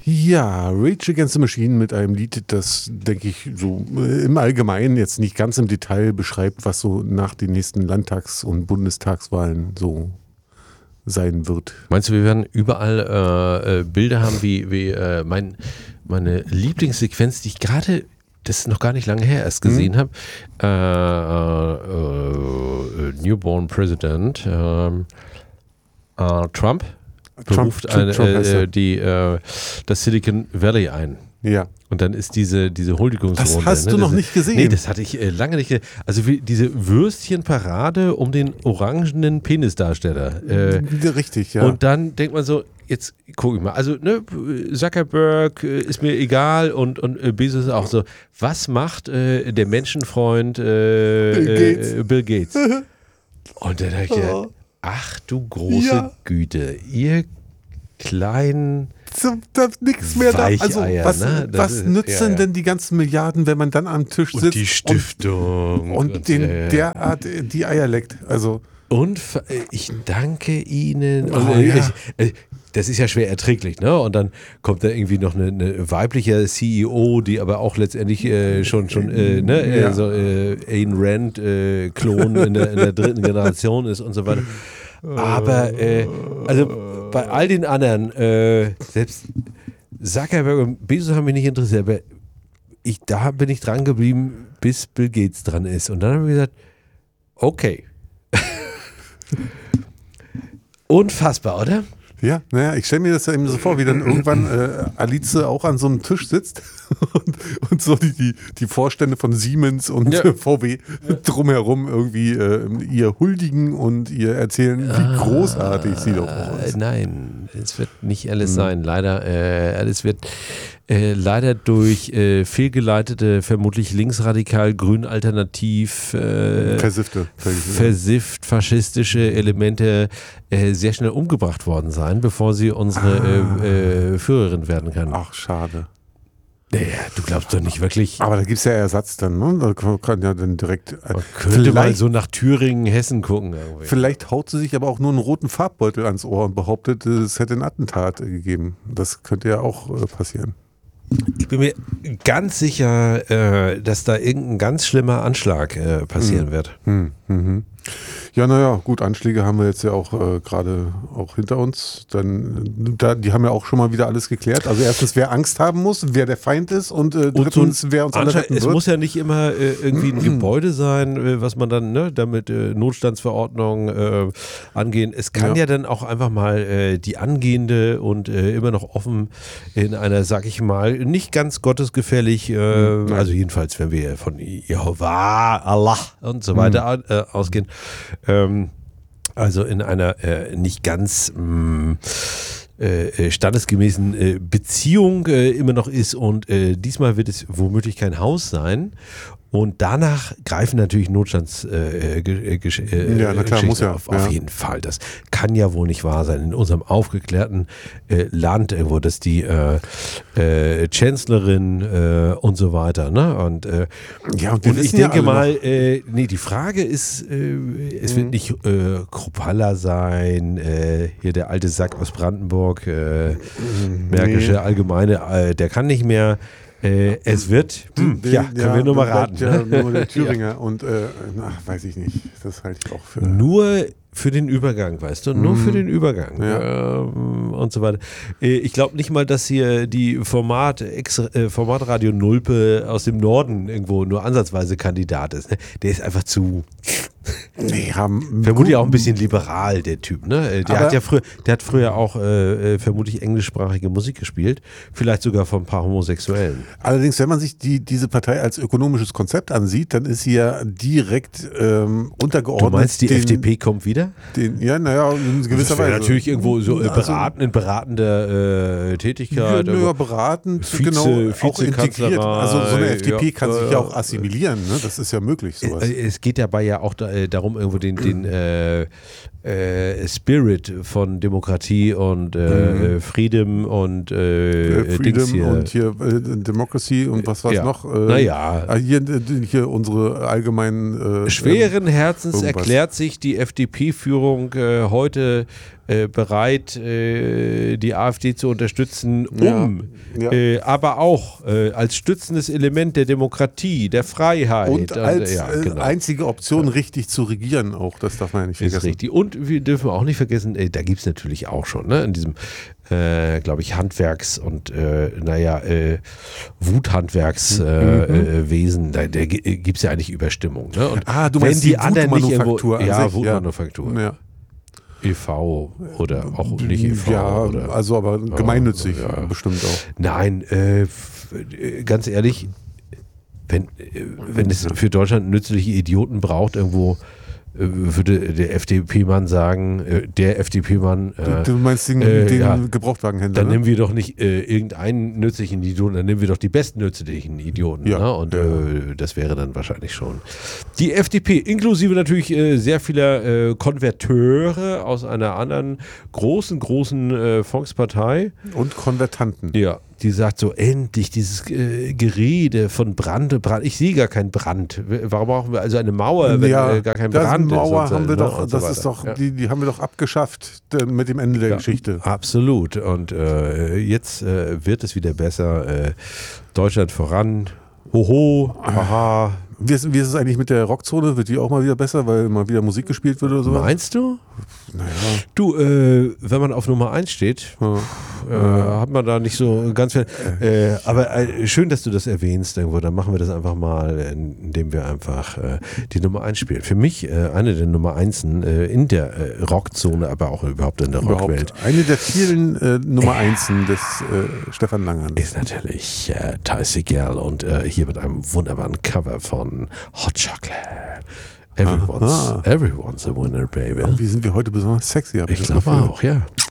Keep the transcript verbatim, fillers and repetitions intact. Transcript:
Ja, Rage Against the Machine mit einem Lied, das, denke ich, so im Allgemeinen jetzt nicht ganz im Detail beschreibt, was so nach den nächsten Landtags- und Bundestagswahlen so sein wird. Meinst du, wir werden überall äh, äh, Bilder haben, wie, wie äh, mein, meine Lieblingssequenz, die ich gerade, das ist noch gar nicht lange her, erst gesehen Mhm. habe, äh, äh, äh, Newborn President äh, äh, Trump beruft Trump- eine, Trump heißt äh, er. die, äh, das Silicon Valley ein. Ja. Und dann ist diese, diese Huldigungsrunde. Das hast ne? du noch das, nicht gesehen. Nee, das hatte ich äh, lange nicht gesehen. Also wie diese Würstchenparade um den orangenen Penisdarsteller. Äh, Richtig, ja. Und dann denkt man so, jetzt gucke ich mal, also ne, Zuckerberg äh, ist mir egal und, und äh, Bezos ist auch so, was macht äh, der Menschenfreund äh, Bill Gates. Äh, Bill Gates? Und dann habe ich gedacht, ach du große Ja. Güte, ihr kleinen So, da nichts mehr da. Also, Weicheier, was, ne? Das was ist- nützen ja, ja. denn die ganzen Milliarden, wenn man dann am Tisch und sitzt die Stiftung und, und den äh, derart die Eier leckt? Also, Und ver- ich danke Ihnen. Oh, Und, äh, ja. ich, äh, das ist ja schwer erträglich, ne? Und dann kommt da irgendwie noch eine, eine weibliche C E O, die aber auch letztendlich äh, schon, schon äh, ne, äh, Ja. so, äh, Ayn Rand äh, Klon in der, in der dritten Generation ist und so weiter. Aber äh, also bei all den anderen, äh, selbst Zuckerberg und Bezos haben mich nicht interessiert, aber ich, da bin ich dran geblieben, bis Bill Gates dran ist. Und dann haben wir gesagt, okay. Unfassbar, oder? ja, naja, ich stelle mir das ja eben so vor, wie dann irgendwann äh, Alice auch an so einem Tisch sitzt und, und so die, die, die Vorstände von Siemens und Ja. äh, V W drumherum irgendwie äh, ihr huldigen und ihr erzählen, wie großartig sie doch auch Äh, ist. nein, es wird nicht alles sein. Leider, äh, alles wird äh, leider durch äh, fehlgeleitete, vermutlich linksradikal, grün alternativ, äh, Versiffte. versifft faschistische Elemente äh, sehr schnell umgebracht worden sein, bevor sie unsere Ah. äh, äh, Führerin werden kann. Ach, schade. Naja, du glaubst doch nicht wirklich. Aber da gibt es ja Ersatz dann, ne? Da kann kann ja dann direkt. Äh, Man könnte mal vielleicht, so nach Thüringen, Hessen gucken. Irgendwie. vielleicht haut sie sich aber auch nur einen roten Farbbeutel ans Ohr und behauptet, es hätte ein Attentat äh, gegeben. Das könnte ja auch äh, passieren. Ich bin mir ganz sicher, äh, dass da irgendein ganz schlimmer Anschlag äh, passieren wird. Hm, mhm. Ja, naja, gut, Anschläge haben wir jetzt ja auch äh, gerade auch hinter uns. Dann, äh, da, die haben ja auch schon mal wieder alles geklärt. Also erstens, wer Angst haben muss, wer der Feind ist und äh, Und so ein drittens, wer uns alle Anschlag, retten es wird. muss ja nicht immer äh, irgendwie ein Gebäude sein, äh, was man dann ne, damit äh, Notstandsverordnung äh, angehen. Es kann ja. Ja. dann auch einfach mal äh, die angehende und äh, immer noch offen in einer, sag ich mal, nicht ganz gottesgefällig, äh, Nein. also jedenfalls, wenn wir von Jehova, Allah und so weiter an, äh, ausgehen, ähm, also in einer äh, nicht ganz mh, äh, standesgemäßen äh, Beziehung äh, immer noch ist und äh, diesmal wird es womöglich kein Haus sein. Und danach greifen natürlich Notstands äh, äh, Gesch äh, Ja, na klar, Geschichten muss ja, auf. Auf ja. jeden Fall. Das kann ja wohl nicht wahr sein. In unserem aufgeklärten äh, Land irgendwo, dass die äh, äh, Chancellorin äh, und so weiter. Ne? Und, äh, Ja, und wir und ich wissen ja denke alle mal, äh, nee, die Frage ist, äh, es wird nicht äh, Kruppalla sein, äh, hier der alte Sack aus Brandenburg, äh, Märkische Allgemeine, äh, der kann nicht mehr. Äh, es wird, hm, Den- ja, können wir nur mal raten. bleibt Ne? Ja, nur der Thüringer und äh, ach, weiß ich nicht. Das halte ich auch für. Nur für den Übergang, weißt du, nur für den Übergang Ja. ähm, und so weiter. Äh, Ich glaube nicht mal, dass hier die Format, Ex, äh, Formatradio Nulpe aus dem Norden irgendwo nur ansatzweise Kandidat ist. Ne? Der ist einfach zu, Nee, haben vermutlich auch ein bisschen liberal, der Typ. Ne? Äh, Der Aber- hat ja früher, der hat früher auch äh, äh, vermutlich englischsprachige Musik gespielt, vielleicht sogar von ein paar Homosexuellen. Allerdings, wenn man sich die, diese Partei als ökonomisches Konzept ansieht, dann ist sie ja direkt ähm, Du untergeordnet. meinst, die den, F D P kommt wieder? Den, ja, naja, in gewisser Das wäre Weise. natürlich irgendwo so äh, Also- beraten, in beratender äh, Ja, Tätigkeit. naja, aber- beratend, Vize- genau, auch integriert. Vizekanzlerei, Also so eine F D P ja, kann sich äh, ja auch assimilieren, ne? Das ist ja möglich, sowas. Äh, Es geht dabei ja auch da, äh, darum, irgendwo den, den äh, äh, Spirit von Demokratie und äh, Mhm. Freedom und äh, Äh, Dings Freedom hier. und hier äh, Democracy und was war's Ja. noch? Äh, Naja. ah, Hier, äh, hier unsere allgemeinen äh, Schweren Herzens irgendwas. erklärt sich die F D P-Führung äh, heute äh, bereit, äh, die AfD zu unterstützen, um Ja, ja. Äh, aber auch äh, als stützendes Element der Demokratie, der Freiheit. Und als äh, ja, äh, genau. einzige Option richtig zu regieren auch, das darf man ja nicht Ist vergessen. richtig. Und wir dürfen auch nicht vergessen, äh, da gibt es natürlich auch schon, ne, in diesem, äh, glaube ich, Handwerks- und, äh, naja, äh, Wuthandwerkswesen, äh, Mhm. äh, Wesen, da, da gibt es ja eigentlich Überstimmung. Ne? Und Ah, du wenn meinst die, die anderen nicht irgendwo, Wutmanufaktur an ja, sich, ja. Wutmanufaktur, Ja. e V oder auch nicht e V. Ja, oder, also aber gemeinnützig ja. bestimmt auch. Nein, äh, f- äh, ganz ehrlich, wenn, äh, wenn es für Deutschland nützliche Idioten braucht, irgendwo äh, würde der F D P-Mann sagen, äh, der F D P-Mann, äh, Du meinst den, äh, den ja. Gebrauchtwagenhändler, dann ne? nehmen wir doch nicht äh, irgendeinen nützlichen Idioten, dann nehmen wir doch die besten nützlichen Idioten. Ja, Ne? Und ja. äh, das wäre dann wahrscheinlich schon. Die F D P, inklusive natürlich äh, sehr vieler äh, Konverteure aus einer anderen großen, großen äh, Volkspartei. Und Konvertanten. Ja, die sagt so, endlich dieses äh, Gerede von Brand und Brand. Ich sehe gar keinen Brand. Warum brauchen wir also eine Mauer, wenn ja, äh, gar kein das Brand Mauer ist? haben wir ne, doch, und so das ist weiter. doch, Ja. die, die haben wir doch abgeschafft äh, mit dem Ende der Ja, Geschichte. Absolut. Und äh, jetzt äh, wird es wieder besser. Äh, Deutschland voran. Hoho, haha. Wie ist, wie ist es eigentlich mit der Rockzone? Wird die auch mal wieder besser, weil mal wieder Musik gespielt wird oder so? Meinst du? Naja. Du, äh, wenn man auf Nummer eins steht, Ja. äh, hat man da nicht so ganz viel. Äh, aber äh, schön, dass du das erwähnst irgendwo. Dann machen wir das einfach mal, indem wir einfach äh, die Nummer eins spielen. Für mich äh, eine der Nummer Einsen äh, in der äh, Rockzone, aber auch überhaupt in der Rockwelt. Überhaupt. Eine der vielen äh, Nummer Einsen des äh, Stefan Langhans. Ist natürlich äh, Ty Segall und äh, hier mit einem wunderbaren Cover von Hot Chocolate. Everyone's, Aha. everyone's a winner, baby. Wie sind wir heute besonders sexy? Hab Ich das glaube Gefühl. auch, ja.